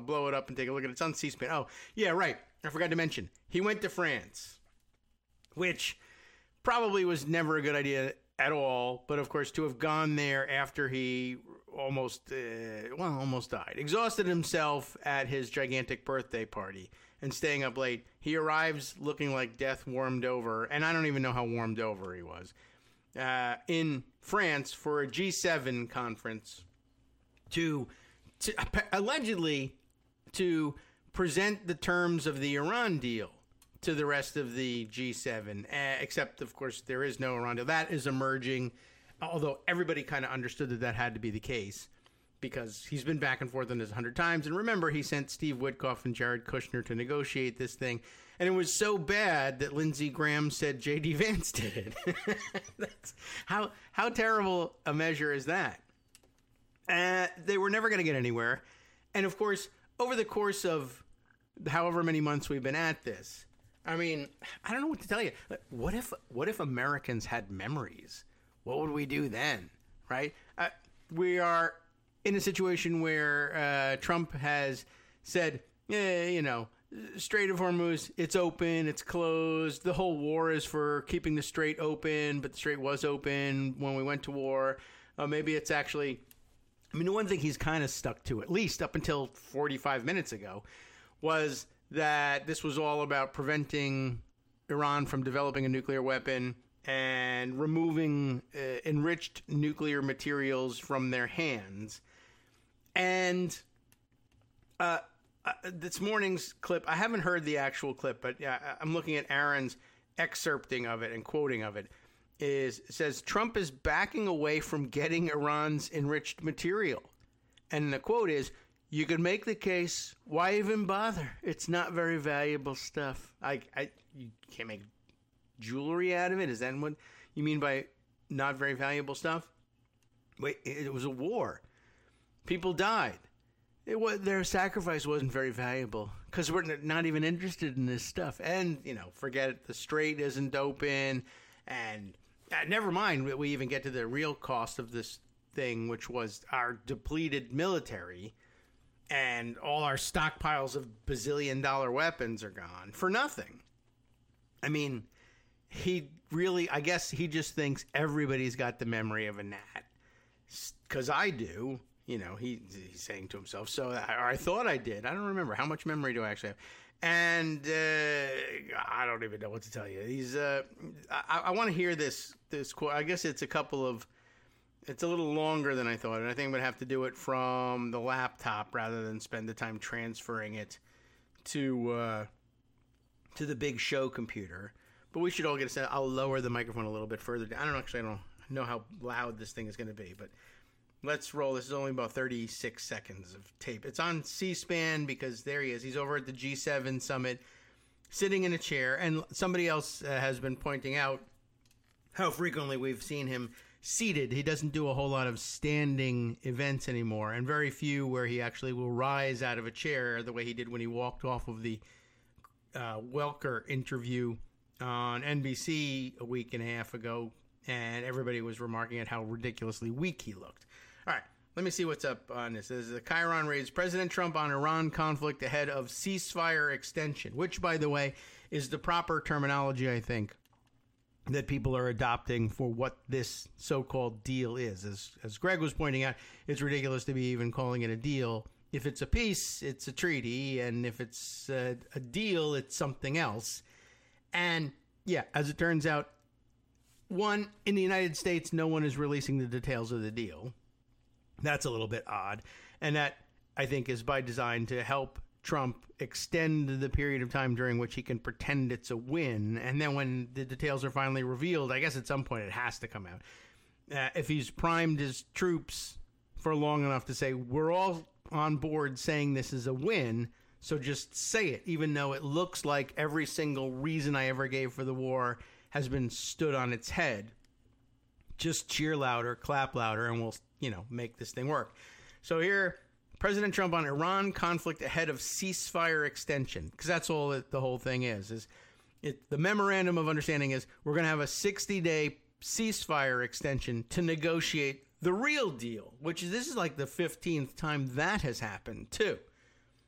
blow it up and take a look at it. It's on C-SPAN. Oh, yeah, right. I forgot to mention. He went to France, which probably was never a good idea at all. But, of course, to have gone there after he almost died, exhausted himself at his gigantic birthday party and staying up late, he arrives looking like death warmed over, and I don't even know how warmed over he was, in France for a G7 conference to allegedly to present the terms of the Iran deal to the rest of the G7, except, of course, there is no Iran deal. That is emerging, although everybody kind of understood that had to be the case because he's been back and forth on this 100 times. And remember, he sent Steve Witkoff and Jared Kushner to negotiate this thing. And it was so bad that Lindsey Graham said J.D. Vance did it. That's how terrible a measure is that? They were never going to get anywhere. And, of course, over the course of however many months we've been at this, I mean, I don't know what to tell you. What if Americans had memories? What would we do then, right? We are in a situation where Trump has said, Strait of Hormuz, it's open, it's closed. The whole war is for keeping the strait open, but the strait was open when we went to war. Maybe it's actually... I mean, the one thing he's kind of stuck to, at least up until 45 minutes ago, was that this was all about preventing Iran from developing a nuclear weapon and removing enriched nuclear materials from their hands. And this morning's clip, I haven't heard the actual clip, but I'm looking at Aaron's excerpting of it and quoting of it. Says Trump is backing away from getting Iran's enriched material. And the quote is, "You could make the case, why even bother? It's not very valuable stuff." You can't make jewelry out of it? Is that what you mean by not very valuable stuff? Wait, it was a war. People died. Their sacrifice wasn't very valuable because we're not even interested in this stuff. And, forget it, the strait isn't open. And never mind that we even get to the real cost of this thing, which was our depleted military. And all our stockpiles of bazillion-dollar weapons are gone for nothing. I mean, I guess he just thinks everybody's got the memory of a gnat. Because I do. He's saying to himself, I thought I did. I don't remember. How much memory do I actually have? And I don't even know what to tell you. I want to hear this quote. I guess it's it's a little longer than I thought, and I think I'm going to have to do it from the laptop rather than spend the time transferring it to the big show computer. But we should all get a sense. I'll lower the microphone a little bit further down. I don't know how loud this thing is going to be, but let's roll. This is only about 36 seconds of tape. It's on C-SPAN because there he is. He's over at the G7 summit, sitting in a chair, and somebody else has been pointing out how frequently we've seen him seated. He doesn't do a whole lot of standing events anymore, and very few where he actually will rise out of a chair the way he did when he walked off of the Welker interview on NBC a week and a half ago, and everybody was remarking at how ridiculously weak he looked. All right, let me see what's up on this. This is the Chiron reads, President Trump on Iran conflict ahead of ceasefire extension, which, by the way, is the proper terminology, I think, that people are adopting for what this so-called deal is. As Greg was pointing out, it's ridiculous to be even calling it a deal. If it's a peace, it's a treaty, and if it's a deal, it's something else. And, yeah, as it turns out, one, in the United States, no one is releasing the details of the deal. That's a little bit odd. And that, I think, is by design to help Trump extend the period of time during which he can pretend it's a win. And then when the details are finally revealed, I guess at some point it has to come out. If he's primed his troops for long enough to say, we're all on board saying this is a win, so just say it, even though it looks like every single reason I ever gave for the war has been stood on its head. Just cheer louder, clap louder, and we'll, make this thing work. So here, President Trump on Iran conflict ahead of ceasefire extension, because that's all the whole thing is the memorandum of understanding is we're going to have a 60-day ceasefire extension to negotiate the real deal, this is like the 15th time that has happened too.